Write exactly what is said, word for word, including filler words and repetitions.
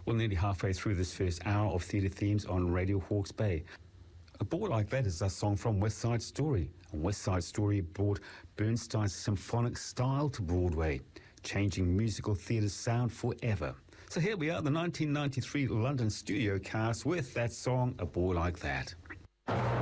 Well, nearly halfway through this first hour of Theatre Themes on Radio Hawke's Bay. A Boy Like That is a song from West Side Story. And West Side Story brought Bernstein's symphonic style to Broadway, changing musical theatre's sound forever. So here we are, the nineteen ninety-three London studio cast with that song, A Boy Like That.